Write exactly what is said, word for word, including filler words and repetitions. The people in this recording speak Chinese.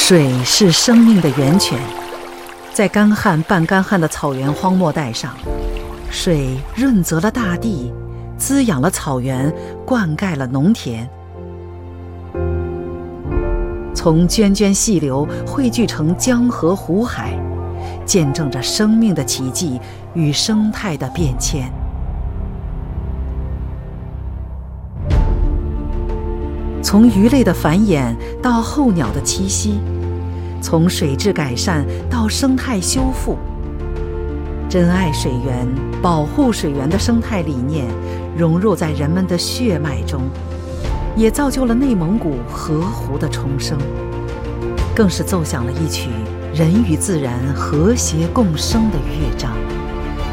水是生命的源泉，在干旱半干旱的草原荒漠带上，水润泽了大地，滋养了草原，灌溉了农田。从涓涓细流汇聚成江河湖海，见证着生命的奇迹与生态的变迁。从鱼类的繁衍到候鸟的栖息，从水质改善到生态修复，珍爱水源、保护水源的生态理念融入在人们的血脉中，也造就了内蒙古河湖的重生，更是奏响了一曲人与自然和谐共生的乐章。